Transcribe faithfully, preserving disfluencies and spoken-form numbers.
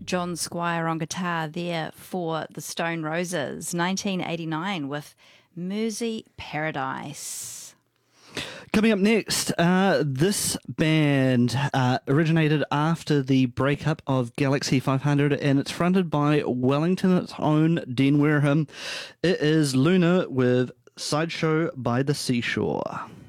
John Squire on guitar there for the Stone Roses, nineteen eighty-nine with Mersey Paradise. Coming up next, uh, this band uh, originated after the breakup of Galaxy five hundred, and it's fronted by Wellington's own Dean Wareham. It is Luna with Sideshow by the Seashore.